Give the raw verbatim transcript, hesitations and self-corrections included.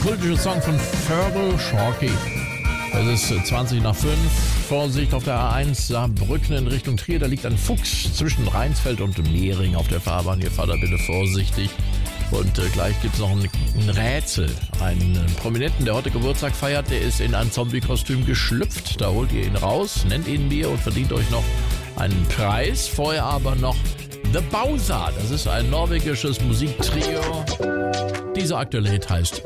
kultische Song von Feral Sharky. Es ist zwanzig nach fünf. Vorsicht auf der A eins Saarbrücken in Richtung Trier. Da liegt ein Fuchs zwischen Rheinsfeld und Mehring auf der Fahrbahn. Hier fahrt da bitte vorsichtig. Und äh, gleich gibt es noch ein, ein Rätsel. Einen äh, Prominenten, der heute Geburtstag feiert, der ist in ein Zombie-Kostüm geschlüpft. Da holt ihr ihn raus, nennt ihn mir und verdient euch noch einen Preis. Vorher aber noch The Bowser. Das ist ein norwegisches Musiktrio. Dieser aktuelle Hit heißt